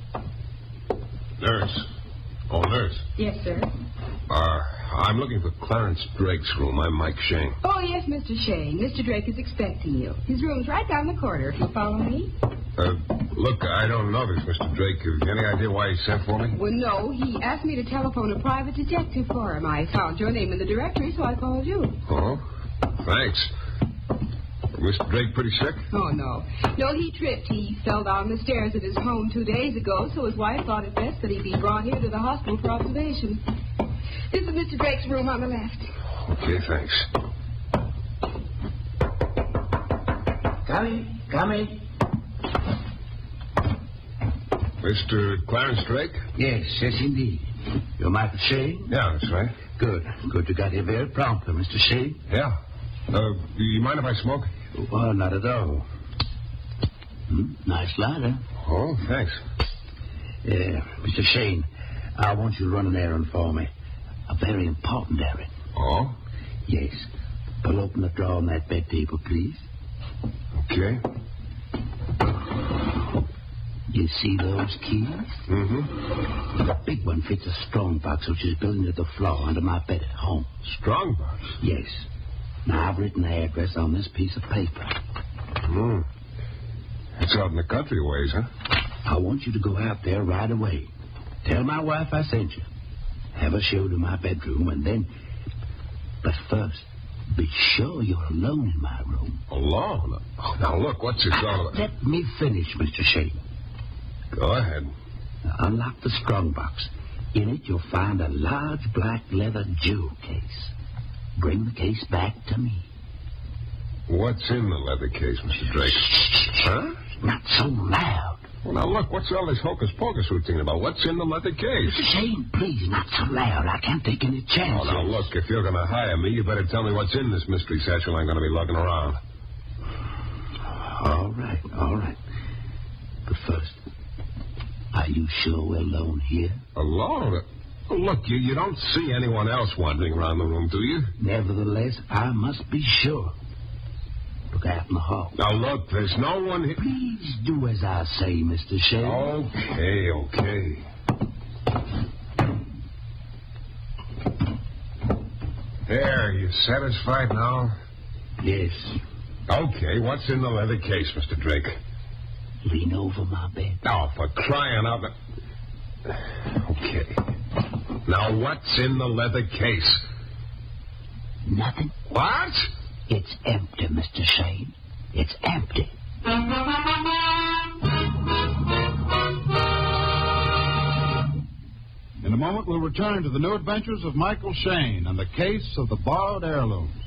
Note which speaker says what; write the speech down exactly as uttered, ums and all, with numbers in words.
Speaker 1: Nurse. Oh, nurse.
Speaker 2: Yes, sir.
Speaker 1: Uh, I'm looking for Clarence Drake's room. I'm Mike Shane.
Speaker 2: Oh, yes, Mister Shane. Mister Drake is expecting you. His room's right down the corridor, if you follow me.
Speaker 1: Uh, look, I don't know this Mister Drake. Have you any idea why he sent for me?
Speaker 2: Well, no. He asked me to telephone a private detective for him. I found your name in the directory, so I called you.
Speaker 1: Oh, thanks. Mister Drake pretty sick?
Speaker 2: Oh, no. No, he tripped. He fell down the stairs at his home two days ago, so his wife thought it best that he be brought here to the hospital for observation. This is Mister Drake's room on the left.
Speaker 1: Okay, thanks.
Speaker 3: Come in. Come in.
Speaker 1: Mister Clarence Drake?
Speaker 3: Yes, yes, indeed. You're Michael Shane?
Speaker 1: Yeah, that's right.
Speaker 3: Good. Good. You got here very promptly, Mister Shane.
Speaker 1: Yeah. Uh, do you mind if I smoke?
Speaker 3: Well, not at all. Hmm, nice lighter.
Speaker 1: Oh, thanks.
Speaker 3: Uh, Mister Shane, I want you to run an errand for me. A very important errand.
Speaker 1: Oh?
Speaker 3: Yes. Pull open the drawer on that bed table, please.
Speaker 1: Okay.
Speaker 3: You see those keys?
Speaker 1: Mm-hmm.
Speaker 3: The big one fits a strong box which is built into the floor under my bed at home.
Speaker 1: Strong box?
Speaker 3: Yes. Now, I've written the address on this piece of paper.
Speaker 1: Hmm. It's out in the country ways, huh?
Speaker 3: I want you to go out there right away. Tell my wife I sent you. Have her show to my bedroom, and then... But first, be sure you're alone in my room.
Speaker 1: Alone? Oh, now, look, what's this all about?
Speaker 3: Let me finish, Mister Shane.
Speaker 1: Go ahead.
Speaker 3: Now, unlock the strong box. In it, you'll find a large black leather jewel case. Bring the case back to me.
Speaker 1: What's in the leather case, Mister Drake? Huh?
Speaker 3: Not so loud.
Speaker 1: Well, now, look, what's all this hocus-pocus routine about? What's in the leather case?
Speaker 3: Mister Shane, please, not so loud. I can't take any chances.
Speaker 1: Oh, now, look, if you're going to hire me, you better tell me what's in this mystery satchel I'm going to be lugging around.
Speaker 3: All right, all right. But first, are you sure we're alone here?
Speaker 1: Alone? Well, look, you, you don't see anyone else wandering around the room, do you?
Speaker 3: Nevertheless, I must be sure. Look out in the hall.
Speaker 1: Now, look, there's no one here.
Speaker 3: Please do as I say, Mister Shane.
Speaker 1: Okay, okay. There, you satisfied now?
Speaker 3: Yes.
Speaker 1: Okay, what's in the leather case, Mister Drake?
Speaker 3: Lean over my bed.
Speaker 1: Oh, for crying out loud. Okay. Now, what's in the leather case?
Speaker 3: Nothing.
Speaker 1: What?
Speaker 3: It's empty, Mister Shane. It's empty.
Speaker 4: In a moment, we'll return to the new adventures of Michael Shane and the case of the borrowed heirlooms.